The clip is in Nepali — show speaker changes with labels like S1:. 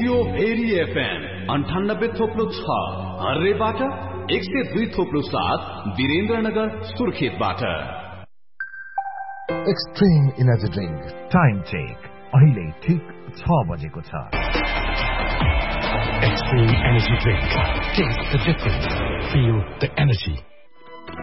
S1: Radio very FM 98.6 हर्रेबाट 102.7 Birendranagar सुर्खेतबाट।
S2: Extreme energy drink time check अहिले ठीक 6 बजेको छ।
S3: Extreme Energy Drink. Taste the difference. Feel the energy.